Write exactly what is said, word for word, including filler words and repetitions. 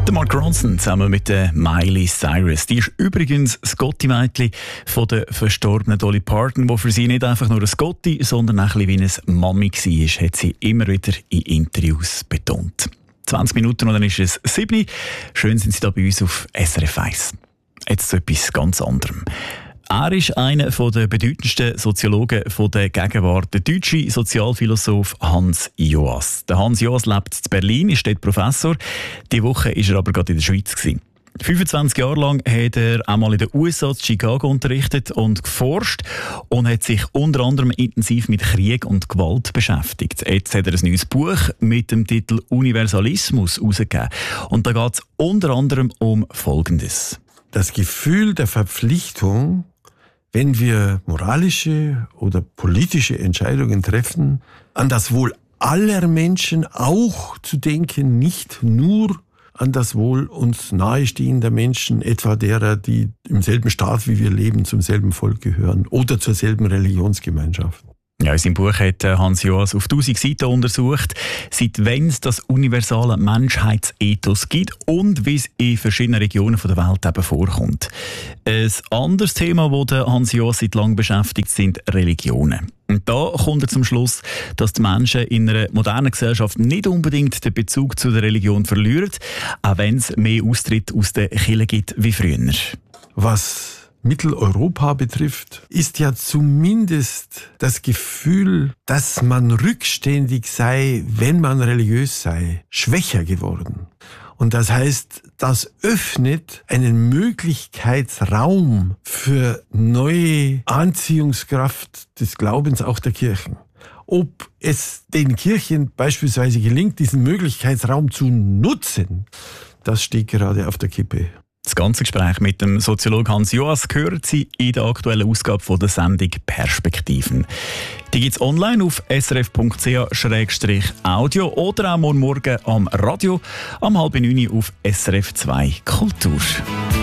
Der Mark Ronson zusammen mit der Miley Cyrus. Die ist übrigens das Gotti-Mädchen von der verstorbenen Dolly Parton, wo für sie nicht einfach nur ein Gotti, sondern auch ein bisschen wie eine Mami war, hat sie immer wieder in Interviews betont. zwanzig Minuten und dann ist es sieben. Schön sind Sie da bei uns auf S R F eins. Jetzt zu etwas ganz anderem. Er ist einer der bedeutendsten Soziologen der Gegenwart, der deutsche Sozialphilosoph Hans Joas. Der Hans Joas lebt in Berlin, ist dort Professor. Diese Woche war er aber gerade in der Schweiz. fünfundzwanzig Jahre lang hat er einmal in den U S A, in Chicago, unterrichtet und geforscht und hat sich unter anderem intensiv mit Krieg und Gewalt beschäftigt. Jetzt hat er ein neues Buch mit dem Titel Universalismus herausgegeben. Und da geht es unter anderem um Folgendes. Das Gefühl der Verpflichtung, wenn wir moralische oder politische Entscheidungen treffen, an das Wohl aller Menschen auch zu denken, nicht nur an das Wohl uns nahestehender Menschen, etwa derer, die im selben Staat wie wir leben, zum selben Volk gehören oder zur selben Religionsgemeinschaft. Ja, in seinem Buch hat Hans Joas auf tausend Seiten untersucht, seit wann es das universale Menschheitsethos gibt und wie es in verschiedenen Regionen der Welt eben vorkommt. Ein anderes Thema, das Hans Joas seit langem beschäftigt, sind Religionen. Und da kommt er zum Schluss, dass die Menschen in einer modernen Gesellschaft nicht unbedingt den Bezug zu der Religion verlieren, auch wenn es mehr Austritt aus der Kirche gibt wie früher. Was Mitteleuropa betrifft, ist ja zumindest das Gefühl, dass man rückständig sei, wenn man religiös sei, schwächer geworden. Und das heißt, das öffnet einen Möglichkeitsraum für neue Anziehungskraft des Glaubens auch der Kirchen. Ob es den Kirchen beispielsweise gelingt, diesen Möglichkeitsraum zu nutzen, das steht gerade auf der Kippe. Das ganze Gespräch mit dem Soziologen Hans Joas hören Sie in der aktuellen Ausgabe von der Sendung Perspektiven. Die gibt es online auf s r f punkt c h slash audio oder auch morgen am Radio am halb neun auf S R F zwei Kultur.